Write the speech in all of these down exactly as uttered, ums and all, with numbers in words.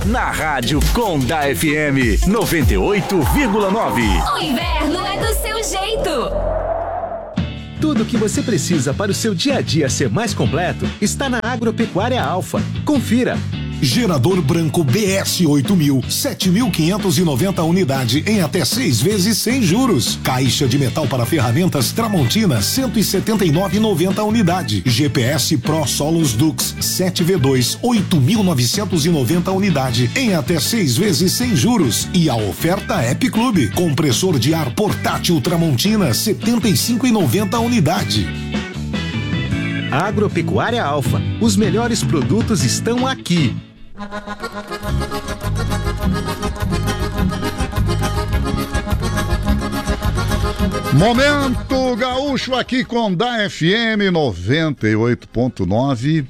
na Rádio Conda F M noventa e oito vírgula nove. O inverno é do seu jeito. Tudo o que você precisa para o seu dia a dia ser mais completo está na Agropecuária Alfa. Confira. Gerador branco B S oito mil, sete mil quinhentos e noventa unidade em até seis vezes sem juros. Caixa de metal para ferramentas Tramontina, cento e setenta e nove reais e noventa unidade. G P S Pro Solos Dux sete V dois, oito mil novecentos e noventa unidade em até seis vezes sem juros. E a oferta App Clube, compressor de ar portátil Tramontina, setenta e cinco reais e noventa unidade. Agropecuária Alfa, os melhores produtos estão aqui. Momento Gaúcho aqui com da F M noventa e oito ponto nove.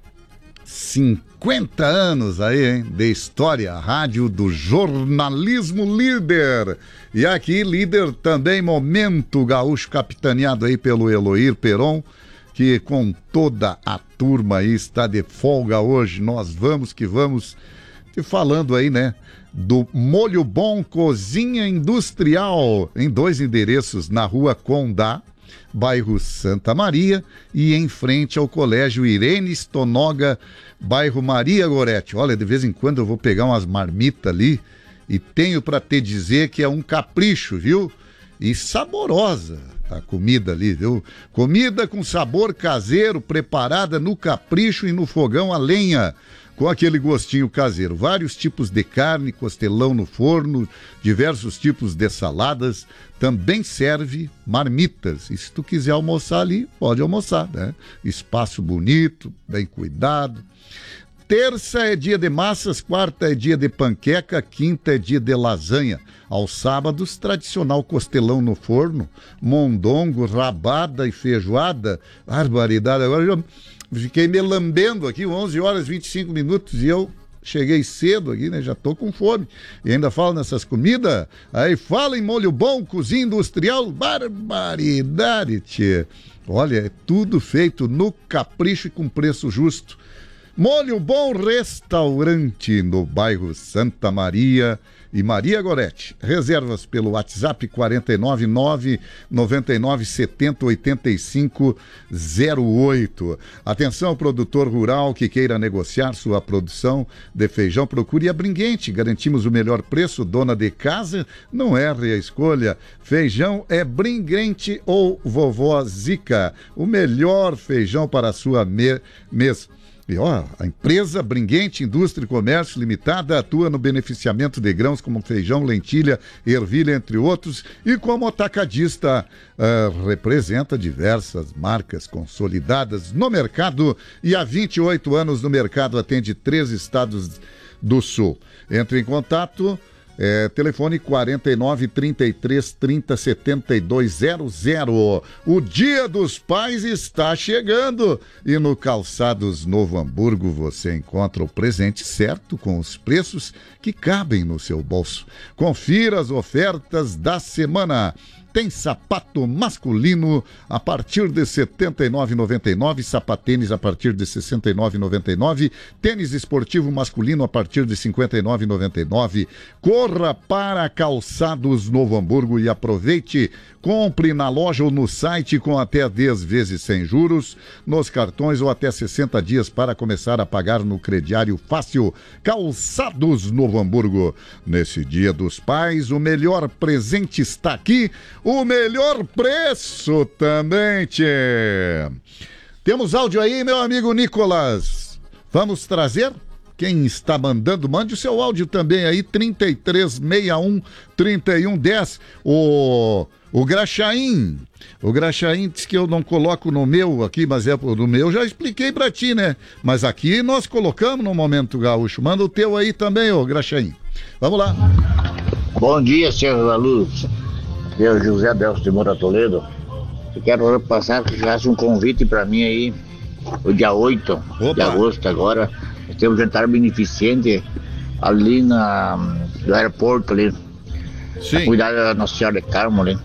cinquenta anos aí, hein, de história, rádio do jornalismo líder. E aqui líder também Momento Gaúcho, capitaneado aí pelo Eloir Peron, que com toda a turma aí está de folga hoje. Nós vamos que vamos, te falando aí, né, do Molho Bom Cozinha Industrial, em dois endereços, na Rua Condá, bairro Santa Maria, e em frente ao Colégio Irene Stonoga, bairro Maria Goretti. Olha, de vez em quando eu vou pegar umas marmitas ali e tenho para te dizer que é um capricho, viu? E saborosa a comida ali, viu? Comida com sabor caseiro, preparada no capricho e no fogão a lenha, com aquele gostinho caseiro. Vários tipos de carne, costelão no forno, diversos tipos de saladas. Também serve marmitas. E se tu quiser almoçar ali, pode almoçar, né? Espaço bonito, bem cuidado. Terça é dia de massas, quarta é dia de panqueca, quinta é dia de lasanha. Aos sábados, tradicional costelão no forno, mondongo, rabada e feijoada. Barbaridade, agora eu fiquei me lambendo aqui, onze horas e vinte e cinco minutos, e eu cheguei cedo aqui, né? Já tô com fome. E ainda falo nessas comidas, aí fala em molho bom, cozinha industrial, barbaridade, tchê. Olha, é tudo feito no capricho e com preço justo. Molho Bom Restaurante, no bairro Santa Maria e Maria Goretti. Reservas pelo WhatsApp quatro nove nove, nove nove sete zero, oito cinco zero oito. Atenção, produtor rural que queira negociar sua produção de feijão, procure a Bringuente. Garantimos o melhor preço, dona de casa, não erre a escolha. Feijão é Bringuente ou Vovó Zica. O melhor feijão para a sua me- mesa. E ó, a empresa Bringuente Indústria e Comércio Limitada atua no beneficiamento de grãos como feijão, lentilha, ervilha, entre outros, e como atacadista uh, representa diversas marcas consolidadas no mercado e há vinte e oito anos no mercado, atende três estados do sul. Entre em contato... É, telefone quarenta e nove, trinta e três, trinta, setenta e dois zero zero. O Dia dos Pais está chegando e no Calçados Novo Hamburgo você encontra o presente certo com os preços que cabem no seu bolso. Confira as ofertas da semana. Tem sapato masculino a partir de setenta e nove reais e noventa e nove centavos, sapatênis a partir de sessenta e nove reais e noventa e nove centavos, tênis esportivo masculino a partir de cinquenta e nove reais e noventa e nove centavos. Corra para Calçados Novo Hamburgo e aproveite. Compre na loja ou no site com até dez vezes sem juros, nos cartões ou até sessenta dias para começar a pagar no crediário fácil. Calçados Novo Hamburgo. Nesse Dia dos Pais, o melhor presente está aqui. O melhor preço também, tchê. Temos áudio aí, meu amigo Nicolas. Vamos trazer? Quem está mandando, mande o seu áudio também aí, trinta e três, sessenta e um, trinta e um, dez. O, o Graxaim, o Graxaim disse que eu não coloco no meu aqui, mas é no meu, já expliquei pra ti, né? Mas aqui nós colocamos no Momento Gaúcho. Manda o teu aí também, ô Graxaim. Vamos lá. Bom dia, senhor da Luz. Eu, José Delcio de Moura Toledo. Eu quero passar que fizesse um convite para mim aí, o dia oito Opa. de agosto agora. Temos um jantar beneficente ali na, no aeroporto ali. Sim. Cuidar da Nossa Senhora de Carmo ali.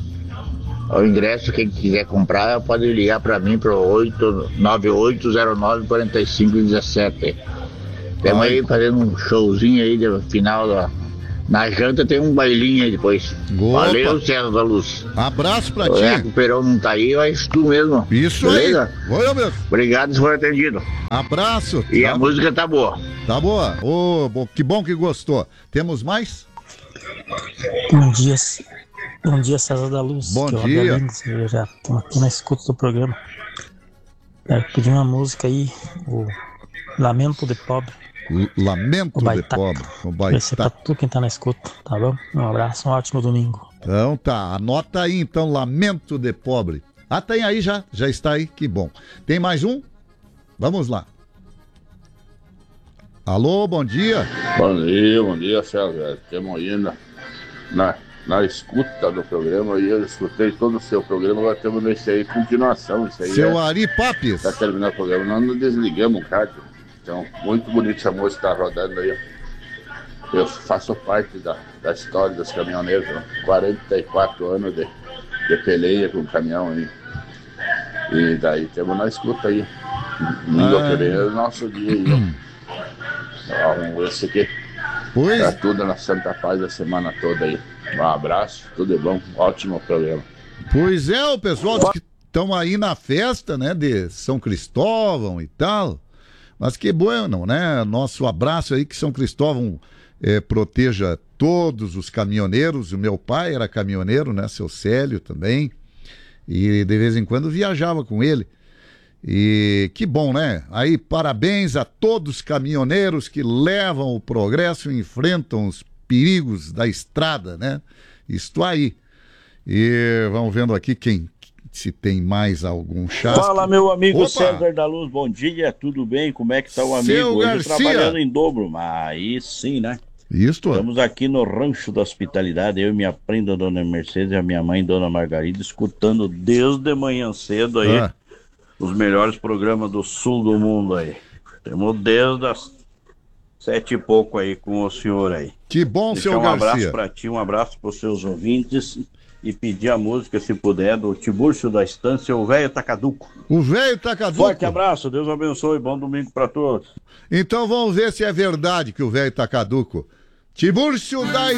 O ingresso, quem quiser comprar, pode ligar para mim para o oito nove oito zero nove quatro cinco um sete. Temos aí fazendo um showzinho aí de final da... Na janta tem um bailinho aí depois. Opa. Valeu, César da Luz. Abraço pra O ti. Eco Perão não tá aí, mas tu mesmo. Isso Beleza? aí. Vou eu mesmo. Obrigado se for atendido. Abraço. E tá. a música tá boa. Tá boa? Ô, bom, que bom que gostou. Temos mais? Bom dia, bom dia César da Luz. Bom que dia. Eu, eu já estou aqui na escuta do programa. Quero pedir uma música aí, o Lamento de Pobre. L- Lamento O de Baitaca. Pobre. O Vai ser pra Baitaca. tu quem tá na escuta, tá bom? Um abraço, um ótimo domingo. Então tá, anota aí então, Lamento de Pobre. Ah, tem aí já, já está aí, que bom. Tem mais um? Vamos lá. Alô, bom dia. Bom dia, bom dia, César. Estamos aí na, na, na escuta do programa e eu escutei todo o seu programa, agora estamos nesse aí, continuação. Isso aí Seu é, Ari Papes. Tá terminando o programa, nós não desligamos o rádio. Então, muito bonito essa música que tá rodando aí. Eu faço parte da, da história dos caminhoneiros, né? quarenta e quatro anos de, de peleia com o caminhão aí. E daí temos na escuta aí. Domingo Ah. que vem é o nosso dia aí. ó. Vamos ver se aqui. Pois, Tá tudo na Santa Paz a semana toda aí. Um abraço, tudo bom, ótimo programa. pois é, o pessoal diz que estão aí na festa, né, de São Cristóvão e tal. Mas que bueno, né? Nosso abraço aí, que São Cristóvão eh, proteja todos os caminhoneiros. O meu pai era caminhoneiro, né? Seu Célio também. E de vez em quando viajava com ele. E que bom, né? Aí parabéns a todos os caminhoneiros que levam o progresso e enfrentam os perigos da estrada, né? Isto aí. E vamos vendo aqui quem, se tem mais algum chasque. Fala, meu amigo Opa! César da Luz, bom dia, tudo bem? Como é que tá o amigo? Seu Hoje Garcia! trabalhando em dobro, mas aí sim, né? Isto. Estamos aqui no Rancho da Hospitalidade, eu e minha prima, Dona Mercedes, e a minha mãe, Dona Margarida, escutando desde manhã cedo aí Ah. os melhores programas do sul do mundo aí. Temos desde as sete e pouco aí com o senhor aí. Que bom, Deixar seu um abraço Garcia. pra ti, um abraço pros seus ouvintes e pedir a música, se puder, do Tibúrcio da Estância, o Velho Tacaduco. O velho Tacaduco. Forte abraço, Deus abençoe, bom domingo pra todos. Então vamos ver se é verdade que o velho Tacaduco. Tibúrcio da